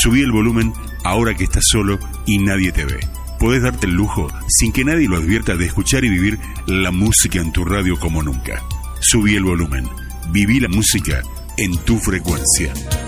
Subí el volumen ahora que estás solo y nadie te ve. Podés darte el lujo, sin que nadie lo advierta, de escuchar y vivir la música en tu radio como nunca. Subí el volumen. Viví la música en tu frecuencia.